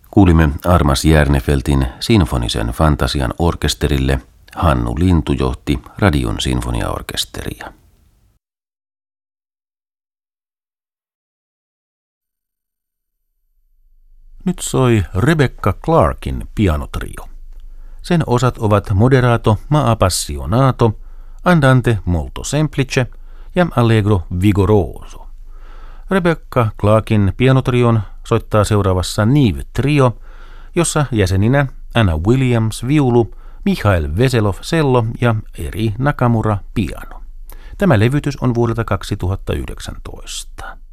Kuulimme Armas Järnefeltin sinfonisen fantasian orkesterille. Hannu Lintu johti Radion sinfoniaorkesteria. Nyt soi Rebecca Clarkin pianotrio. Sen osat ovat Moderato ma appassionato, Andante molto semplice ja Allegro vigoroso. Rebecca Clarkin pianotrion soittaa seuraavassa Neve-trio, jossa jäseninä Anna Williams viulu, Mikhail Veselov cello ja Eri Nakamura piano. Tämä levytys on vuodelta 2019.